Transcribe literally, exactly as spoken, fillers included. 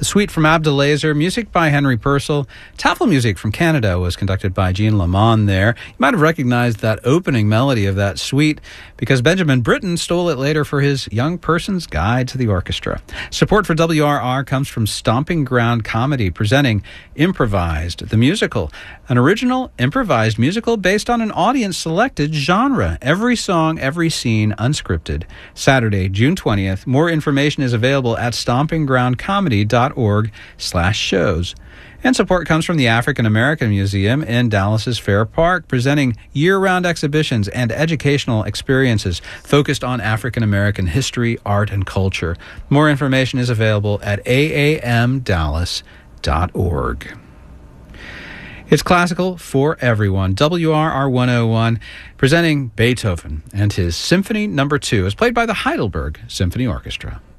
The Suite from Abdelazer, music by Henry Purcell. Tafel music from Canada was conducted by Jean Lamond there. You might have recognized that opening melody of that suite because Benjamin Britten stole it later for his Young Person's Guide to the Orchestra. Support for W R R comes from Stomping Ground Comedy, presenting Improvised, the musical, an original improvised musical based on an audience-selected genre. Every song, every scene, unscripted. Saturday, June twentieth. More information is available at stomping ground comedy dot org slash shows. And support comes from the African American Museum in Dallas's Fair Park, presenting year-round exhibitions and educational experiences focused on African American history, art, and culture. More information is available at a a m dallas dot org. It's classical for everyone. W R R one oh one presenting Beethoven and his Symphony Number Two, is played by the Heidelberg Symphony Orchestra.